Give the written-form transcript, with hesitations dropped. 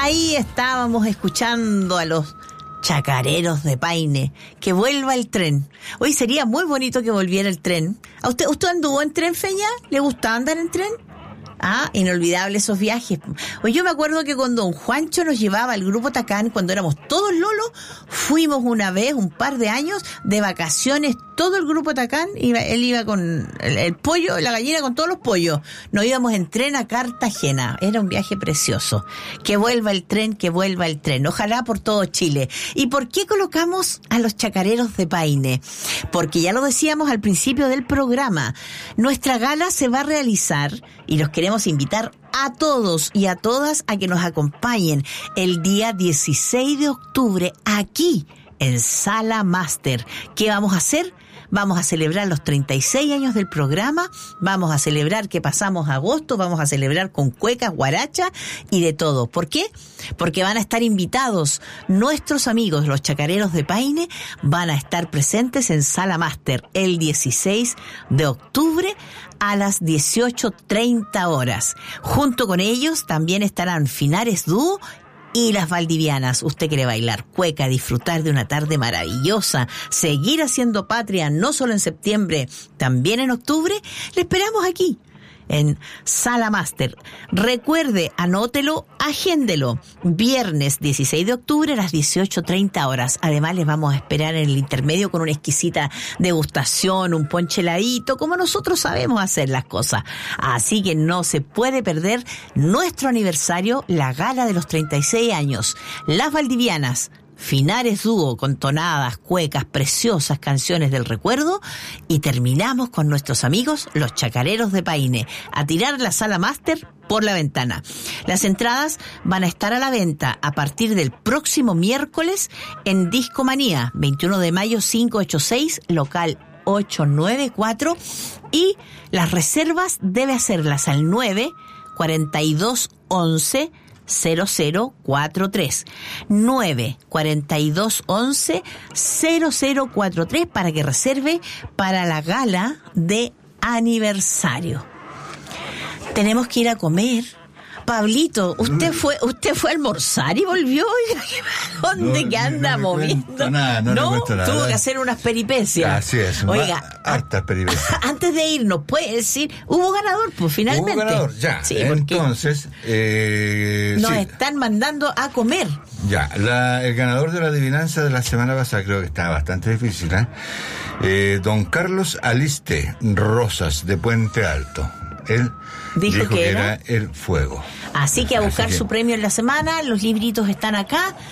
Ahí estábamos escuchando a los Chacareros de Paine. Que vuelva el tren. Hoy sería muy bonito que volviera el tren. ¿A usted anduvo en tren, Feña? ¿Le gustaba andar en tren? Ah, inolvidable esos viajes. Pues yo me acuerdo que cuando don Juancho nos llevaba al Grupo Tacán, cuando éramos todos lolos, fuimos una vez, un par de años, de vacaciones, todo el Grupo Tacán, él iba con el pollo, la gallina con todos los pollos. Nos íbamos en tren a Cartagena. Era un viaje precioso. Que vuelva el tren, que vuelva el tren. Ojalá por todo Chile. ¿Y por qué colocamos a los Chacareros de Paine? Porque ya lo decíamos al principio del programa. Nuestra gala se va a realizar y los queremos invitar a todos y a todas a que nos acompañen el día 16 de octubre aquí en Sala Máster. ¿Qué vamos a hacer? Vamos a celebrar los 36 años del programa, vamos a celebrar que pasamos agosto, vamos a celebrar con cuecas, guaracha y de todo. ¿Por qué? Porque van a estar invitados nuestros amigos, los Chacareros de Paine, van a estar presentes en Sala Máster el 16 de octubre a las 18:30 horas. Junto con ellos también estarán Finares Dúo y las Valdivianas. Usted quiere bailar cueca, disfrutar de una tarde maravillosa, seguir haciendo patria, no solo en septiembre, también en octubre. Le esperamos aquí, en Sala Máster. Recuerde, anótelo, agéndelo. Viernes 16 de octubre a las 18:30 horas. Además, les vamos a esperar en el intermedio con una exquisita degustación, un ponche heladito, como nosotros sabemos hacer las cosas. Así que no se puede perder nuestro aniversario, la gala de los 36 años. Las Valdivianas, Finares Dúo con tonadas, cuecas, preciosas canciones del recuerdo, y terminamos con nuestros amigos los Chacareros de Paine, a tirar la Sala Máster por la ventana. Las entradas van a estar a la venta a partir del próximo miércoles en Discomanía, 21 de mayo 586, local 894, y las reservas debe hacerlas al 9-4211 0043 9-4211 0043 para que reserve para la gala de aniversario. Tenemos que ir a comer. Pablito, usted fue a almorzar y volvió. ¿Dónde que anda moviendo? No, tuvo que hacer unas peripecias. Así es. Oiga, hartas peripecias. Antes de irnos, ¿puede decir? ¿Hubo ganador? Pues finalmente. Hubo ganador, ya. Sí, entonces, nos están mandando a comer. Ya, el ganador de la adivinanza de la semana pasada, creo que está bastante difícil, don Carlos Aliste Rosas, de Puente Alto. Él dijo que era el fuego. Así que a buscar su premio en la semana. Los libritos están acá.